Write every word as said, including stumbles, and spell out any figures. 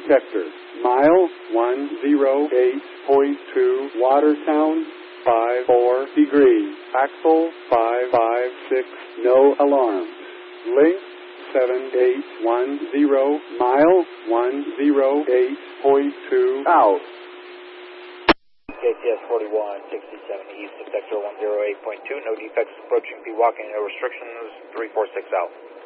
detector. Mile one oh eight point two, Watertown, five four degrees. Axle five five six, no alarms. Link seven eight one zero, mile one oh eight point two, out. K T S forty-one sixty-seven East, sector one oh eight point two, no defects approaching, be walking, no restrictions, three four six out.